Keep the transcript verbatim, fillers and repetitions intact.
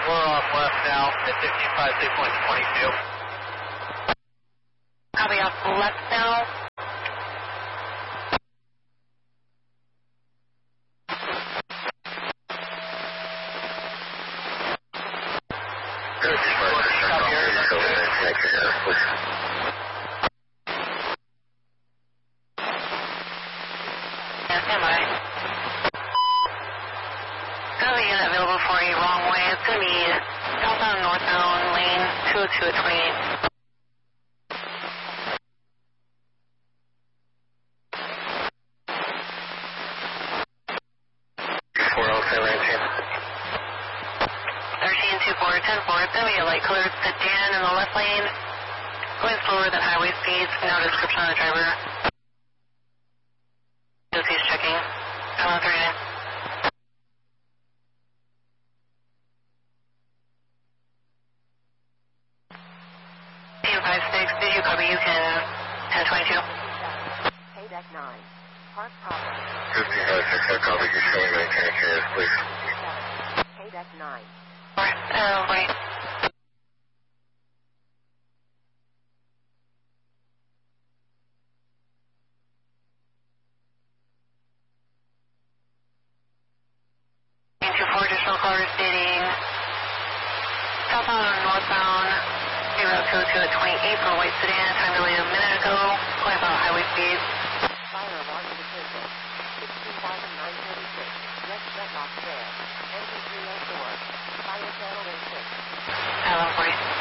We're off left now at fifty-five, six point twenty-two. Copy off left now. Yeah, stand by. Got a unit available for you wrong way. It's going to be southbound, northbound, lane two oh two at twenty-eight. thirteen two four ten four. It's going to be a light colored sedan in the left lane. Going slower than highway speeds. No description on the driver. He's checking. Come on, thirty-nine. Team five six, did you copy? You can ten twenty-two. K deck nine. Park Proper. fifty-five six, I copy. You're showing maintain clearance, please. K deck nine. Alright, uh, right. two four additional cars stating southbound and northbound, zero two two at twenty-eight for a white sedan, time delayed a minute ago, going about highway speed. Fire alarm indicated. sixteen thousand nine hundred thirty-six. Red jet lock there. Engine three oh four. Fire channel in six. eleven forty.